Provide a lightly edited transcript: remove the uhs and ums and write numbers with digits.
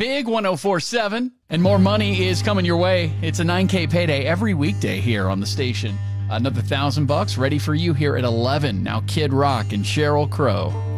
Big 104.7, and more money is coming your way. It's a $9K payday every weekday here on the station. Another $1,000 ready for you here at 11. Now Kid Rock and Sheryl Crow.